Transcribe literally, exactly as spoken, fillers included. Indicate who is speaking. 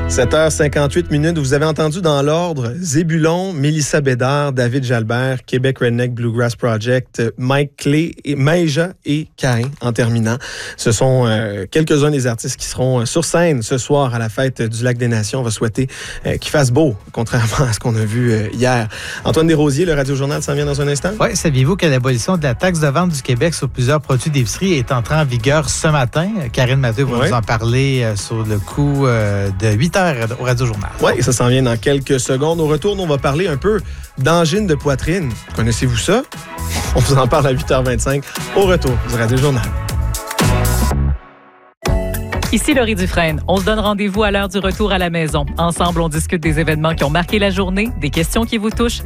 Speaker 1: sept heures cinquante-huit minutes. Vous avez entendu dans l'ordre Zébulon, Mélissa Bédard, David Jalbert, Québec Redneck Bluegrass Project, Mike Clay, et Maïja et Caïn en terminant. Ce sont euh, quelques-uns des artistes qui seront sur scène ce soir à la fête du Lac des Nations. On va souhaiter euh, qu'il fasse beau, contrairement à ce qu'on a vu euh, hier. Antoine Desrosiers, le Radio-Journal s'en vient dans un instant.
Speaker 2: Oui, saviez-vous que l'abolition de la taxe de vente du Québec sur plusieurs produits d'épicerie est entrée en vigueur ce matin? Karine Mathieu va
Speaker 1: ouais.
Speaker 2: nous en parler euh, sur le coup euh, de huit heures au Radio-Journal.
Speaker 1: Oui, ça s'en vient dans quelques secondes. Au retour, on va parler un peu d'angine de poitrine. Connaissez-vous ça? On vous en parle à huit heures vingt-cinq au retour du Radio-Journal.
Speaker 3: Ici Laurie Dufresne. On se donne rendez-vous à l'heure du retour à la maison. Ensemble, on discute des événements qui ont marqué la journée, des questions qui vous touchent